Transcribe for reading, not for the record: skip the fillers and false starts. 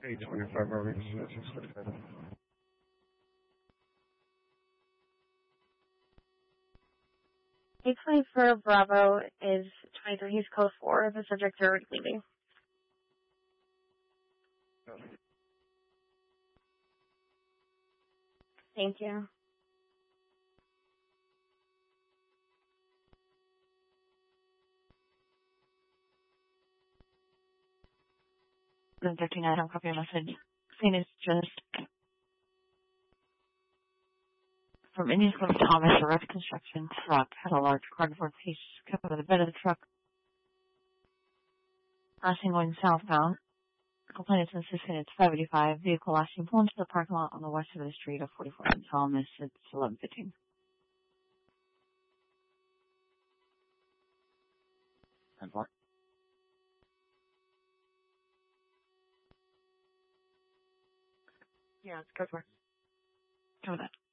825 Robert, 645. 824 Bravo is 23. He's code 4. The subject is already leaving. Thank you. The 39, I'll copy a message. Scene is just from Indian Club Thomas, a rough construction truck had a large cardboard piece covered the bed of the truck. Lashing going southbound. Complainant insisted it's 585. Vehicle lashing pulled into the parking lot on the west side of the street of 44 and Thomas. It's 11:15. And what? Yeah, it's good work. Go with that.